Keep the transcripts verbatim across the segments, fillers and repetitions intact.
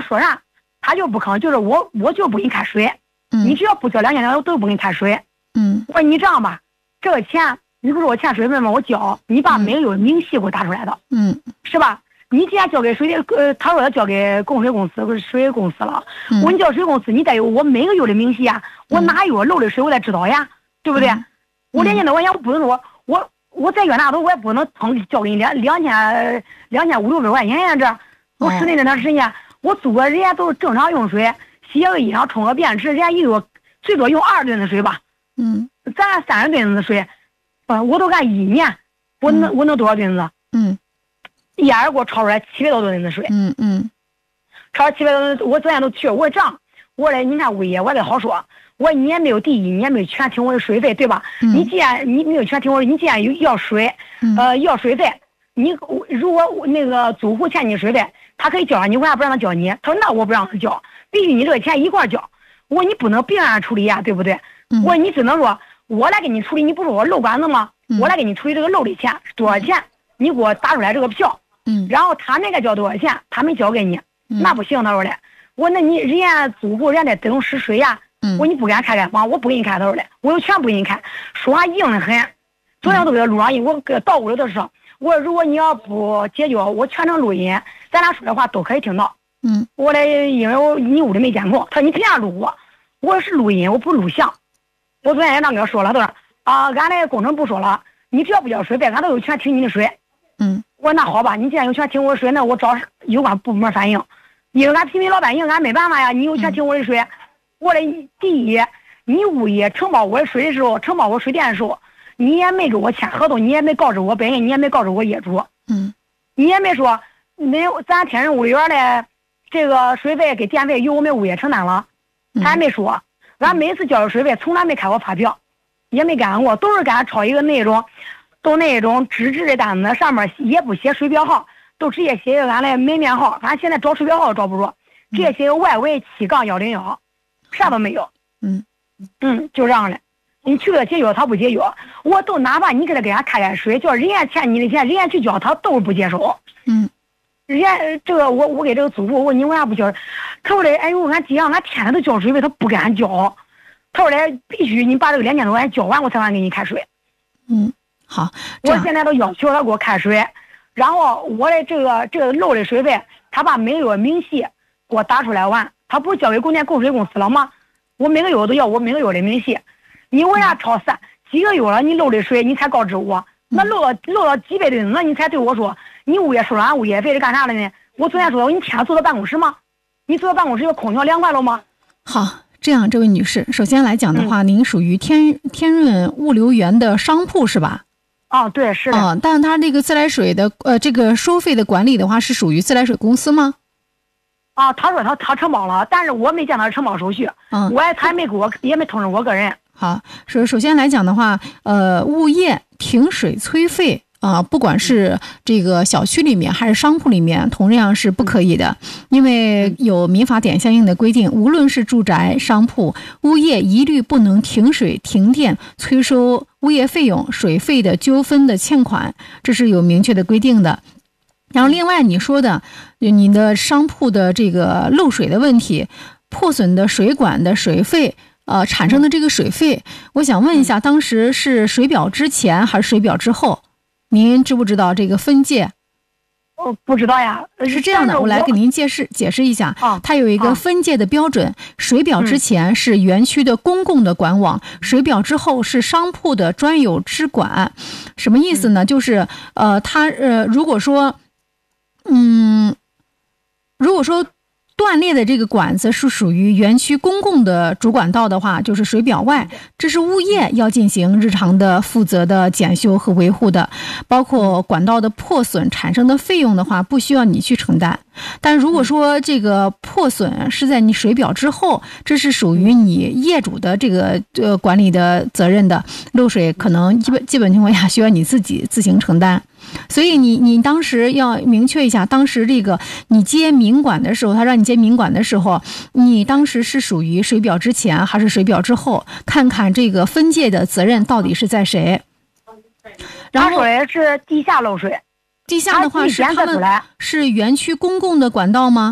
说啥，他就不吭，就是我我就不给你开水， 嗯， 你只要不交两千两，我都不给你开水。 嗯， 我说你这样吧，这个钱你不是我欠水费吗？我交，你把没有明细给我打出来的， 嗯， 是吧？你既然交给水的，呃，他说他交给供水公司，不是水公司了。 嗯、 我你交水公司，你得有我每个月的明细啊，我哪有漏的水我才知道呀，嗯、对不对？嗯、我两千多块钱我不能说，我我再冤大头我也不能腾交给你两两千两千五六百块钱呀，这我室内那段时间、哦、我租个人家都是正常用水，洗个衣裳冲个便池，人家一月最多用二吨的水吧， 嗯， 咱三十吨的水，呃，我都干一年，我能、嗯、我能多少吨子？ 嗯。 一下给我超出来七百多吨的水， 嗯嗯， 超七百多吨，我昨天都去，我这样，我说你看物业，我得好说，我你也没有第一，你也没有全听我的水费，对吧？嗯、你既然你没有全听我，你既然有要水，呃，要水费，你如果那个租户欠你水费，他可以交你，为啥不让他交你？他说那我不让他交，必须你这个钱一块交。我说你不能并案处理呀，对不对？嗯、我说你只能说我来给你处理，你不是我漏管子吗？嗯、我来给你处理这个漏的钱多少钱，你给我打出来这个票。嗯，然后他那个交多少钱，他没交给你，嗯、那不行。他说的，我那你人家租户人家得得用使水呀，嗯、我说你不给俺开开房，我不给你开。他说的，我有权不给你开，说话硬得很。昨天我都给他录上音，我给到屋里的时候，我说如果你要不解决，我全程录音，咱俩说的话都可以听到。嗯，我嘞，因为我你屋里没监控，他说你凭啥录我？我是录音，我不录像。我昨天也让给他说了，他说啊，俺那工程部说了，你只要不交水费，俺都有权停你的水。嗯。我说那好吧，你既然有权停我的水，那我找有关部门反映，因为俺平民老百姓俺没办法呀。你有权停我的水，我的第一，你物业承包我的水的时候，承包我水电的时候，你也没给我签合同，你也没告知我本人，你也没告知我业主，嗯，你也没说那咱天人物业园的这个水费给电费由我们物业承担了，他也没说，俺每次交的水费从来没开过发票，也没干过，都是给俺抄一个那种。都那种纸质的单子，上面也不写水表号，都直接写个俺的门面号。俺现在找水表号找不着，直接写个外围七杠幺零幺，啥都没有。嗯嗯，就这样的。你去了解决，他不解决，我都哪怕你给他给俺开开水，叫人家欠你的钱，人家去交，他都是不接受。嗯，人家这个我我给这个租户，我说你为啥不交？他说的，哎呦，俺姐俺天天都交水费，他不敢交。他说的，必须你把这个两千多块钱交完，我才敢给你开水。嗯。 好， 我现在都要求他给我开水，然后我的这个这个漏的水费，他把每个月明细给我打出来完，他不是交给供电供水公司了吗？我每个月都要我每个月的明细，你为啥超三几个月了你漏的水你才告知我？那漏了漏了几百吨，那你才对我说你物业收了俺物业费是干啥的呢？我昨天说你天天坐到办公室吗？你坐到办公室有空调凉快了吗？ 好。这样，这位女士，首先来讲的话，嗯、您属于天天润物流园的商铺是吧？ 哦，对，是的。 嗯，但是它这个自来水的呃这个收费的管理的话，是属于自来水公司吗？ 啊，他说他他承包了，但是我没见到承包手续，嗯，我也他没给我也没通知我个人。 好，首首先来讲的话，呃，物业停水催费。啊、呃，不管是这个小区里面还是商铺里面，同样是不可以的，因为有民法典相应的规定，无论是住宅、商铺，物业一律不能停水、停电、催收物业费用、水费的纠纷的欠款，这是有明确的规定的。然后，另外你说的，你的商铺的这个漏水的问题，破损的水管的水费。呃，产生的这个水费，我想问一下，当时是水表之前还是水表之后？您知不知道这个分界？ 我不知道呀。 是这样的，我来给您解释解释一下。啊，它有一个分界的标准，水表之前是园区的公共的管网，嗯、水表之后是商铺的专有支管。什么意思呢？嗯、就是呃，它呃，如果说，嗯，如果说。断裂的这个管子是属于园区公共的主管道的话，就是水表外，这是物业要进行日常的负责的检修和维护的，包括管道的破损产生的费用的话，不需要你去承担。但如果说这个破损是在你水表之后，这是属于你业主的这个呃管理的责任的，漏水可能基本基本情况下需要你自己自行承担。所以你你当时要明确一下，当时这个你接民管的时候，他让你接民管的时候，你当时是属于水表之前还是水表之后？看看这个分界的责任到底是在谁。然后他说的是地下漏水， 地下的话是他们是园区公共的管道吗？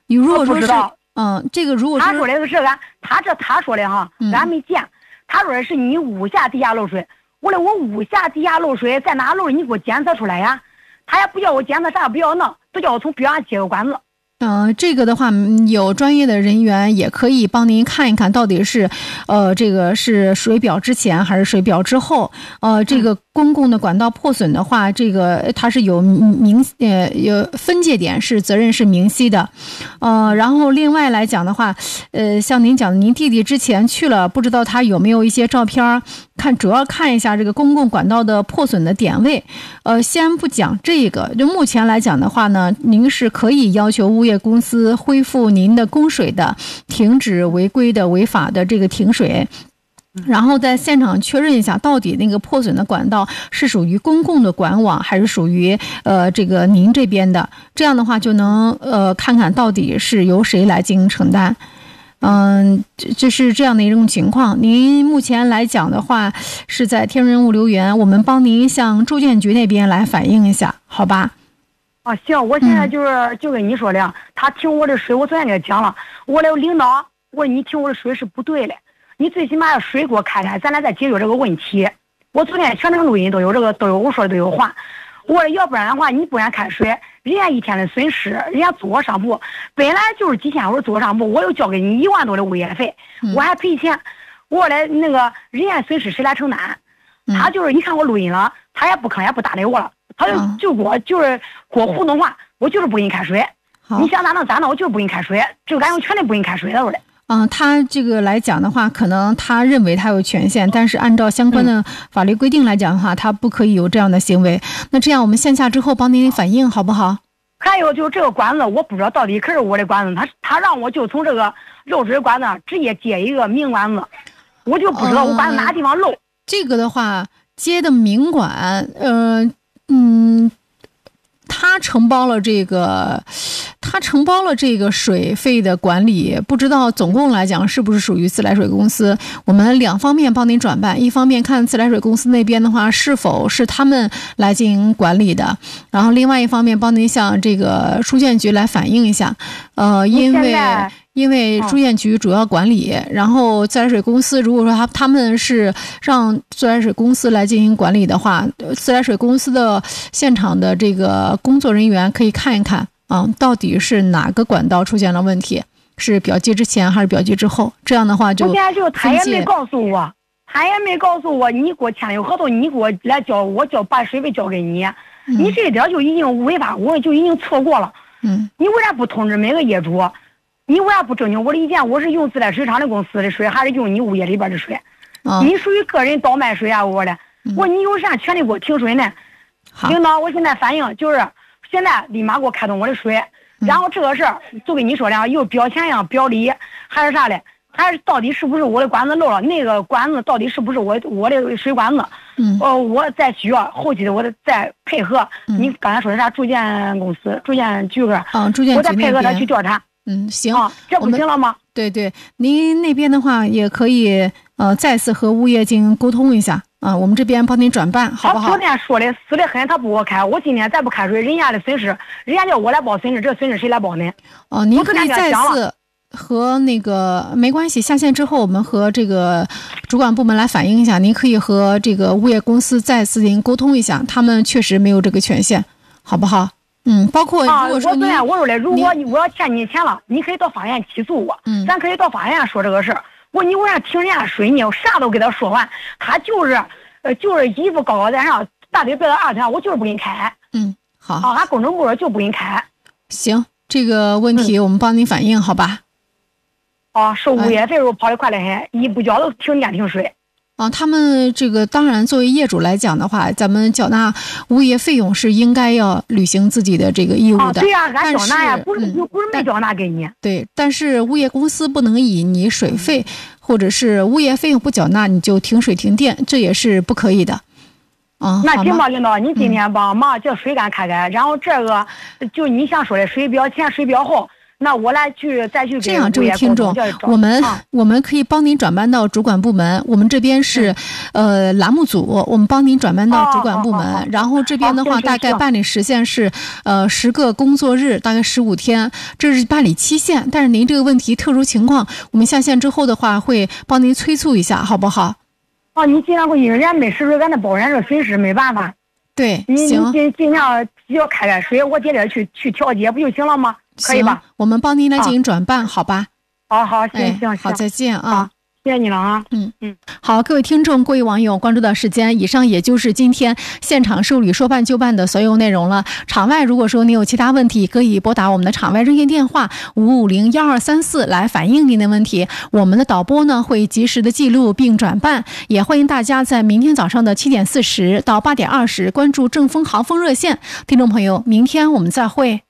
你如果说是， 不知道， 嗯，这个如果他说的是俺，他这他说的哈， 嗯、 俺没见。他说的是你屋下地下漏水，我说我屋下地下漏水在哪漏？你给我检测出来呀？他也不叫我检测，啥也不要弄，都叫我从表上接个管子。 嗯、呃，这个的话，有专业的人员也可以帮您看一看，到底是，呃，这个是水表之前还是水表之后。呃，这个公共的管道破损的话，这个它是有明呃有分界点，是责任是明晰的。呃，然后另外来讲的话，呃，像您讲的，您弟弟之前去了，不知道他有没有一些照片，看主要看一下这个公共管道的破损的点位。呃，先不讲这个，就目前来讲的话呢，您是可以要求物业公司恢复您的供水的，停止违规的违法的这个停水，然后在现场确认一下到底那个破损的管道是属于公共的管网还是属于呃这个您这边的，这样的话就能呃看看到底是由谁来进行承担。嗯，这是这样的一种情况。您目前来讲的话是在天人物流园，我们帮您向住建局那边来反映一下，好吧？ 啊，行，我现在就是、嗯、就跟你说的，他停我的水，我昨天给他讲了，我的领导，我说你停我的水是不对的，你最起码要水给我开开，咱俩再解决这个问题。我昨天全程录音都有这个，都有我说的都有话。我说要不然的话，你不让开水，人家一天的损失，人家租我上铺，本来就是几千，我说租我上铺，我又交给你一万多的物业费， 嗯、 我还赔钱。我说的那个人家损失谁来承担？ 嗯、 他就是一看我录音了，他也不吭也不搭理我了，他就、嗯、就给我就是给我糊弄话，我就是不给你开水。你想咋弄咋弄，我就是不给你开水，这个俺有权利不给你开水的我的。 嗯，他这个来讲的话，可能他认为他有权限，但是按照相关的法律规定来讲的话，他不可以有这样的行为。那这样我们线下之后帮您反映好不好？ 还有就是这个管子，我不知道到底可是我的管子，他他让我就从这个漏水管子直接接一个明管子，我就不知道我管子哪地方漏。 呃、这个的话，接的明管，呃，嗯。他承包了这个，他承包了这个水费的管理，不知道总共来讲是不是属于自来水公司。我们两方面帮您转办，一方面看自来水公司那边的话是否是他们来进行管理的，然后另外一方面帮您向这个住建局来反映一下。呃，因为因为住建局主要管理，然后自来水公司如果说他他们是让自来水公司来进行管理的话，自来水公司的现场的这个工作人员可以看一看啊，到底是哪个管道出现了问题，是表记之前还是表记之后？这样的话就我现在就他也没告诉我，他也没告诉我，你给我签了合同，你给我来交，我交把水费交给你，嗯、你这一点就已经违法，我就已经错过了。 嗯， 你为啥不通知每个业主？你为啥不征求我的意见？我是用自来水厂的公司的水，还是用你物业里边的水？ 哦、 你属于个人倒卖水啊！我的，嗯、我你有啥权利给我停水呢？领导，我现在反映就是现在立马给我开通我的水，嗯、然后这个事儿就跟你说的，又表钱呀、表里还是啥的，还是到底是不是我的管子漏了？那个管子到底是不是我我的水管子？ 嗯， 呃，我再需要后期的我的再配合。嗯、你刚才说的啥？住建公司、住建局个， 嗯，住建局我再配合他去调查。 嗯，行、 啊，这不行了吗？ 对对，您那边的话也可以呃再次和物业进行沟通一下啊、呃，我们这边帮您转办，好不好？ 他昨天说的死的很，他不给我开，我今天再不开水，人家的损失，人家叫我来报损失，这损失谁来报呢？ 哦、呃，您可以再次和那个没关系，下线之后我们和这个主管部门来反映一下，您可以和这个物业公司再次进行沟通一下，他们确实没有这个权限，好不好？嗯，包括如果说你、 啊、我昨天我说的，如果我要欠你钱了，你可以到法院起诉我， 嗯， 咱可以到法院说这个事儿。我你为啥停人家水呢？我啥都给他说完，他就是呃就是一副高高在上，大嘴别到二天，我就是不给你开。 嗯，好， 啊，俺工程部就不给你开。 行，这个问题我们帮你反映，好吧？ 啊，收物业费时候跑得快得很，一不交都停电停水。 啊，他们这个当然，作为业主来讲的话，咱们缴纳物业费用是应该要履行自己的这个义务的。啊、 对呀、啊，俺缴纳呀，不是、 嗯、 不是没缴纳给你。 对，但是物业公司不能以你水费或者是物业费用不缴纳你就停水停电，这也是不可以的。啊， 那行吧，领导，你今天帮忙叫水干开开，嗯、然后这个就你想说的水表前水表后。 那我来去再去这样，这位听众，我们、啊、我们可以帮您转办到主管部门。我们这边是、嗯、呃栏目组，我们帮您转办到主管部门。哦哦哦、然后这边的话，大概办理时限是呃十个工作日，大概十五天，这是办理期限。但是您这个问题特殊情况，我们下线之后的话会帮您催促一下，好不好？ 哦，你尽量会，因为人家没实水，咱那包人这水是没办法。 对， 你行， 尽尽量只要开开水，我姐姐去去调节不就行了吗？可以吧？ 我们帮您来进行转办，啊、好吧？ 好好，行行行， 好，再见啊！ 谢谢你了啊！ 嗯嗯，好，各位听众、各位网友关注到时间，以上也就是今天现场受理说办就办的所有内容了。场外如果说您有其他问题，可以拨打我们的场外热线电话五五零幺二三四来反映您的问题，我们的导播呢会及时的记录并转办。也欢迎大家在明天早上的七点四十到八点二十关注正风航风热线。听众朋友，明天我们再会。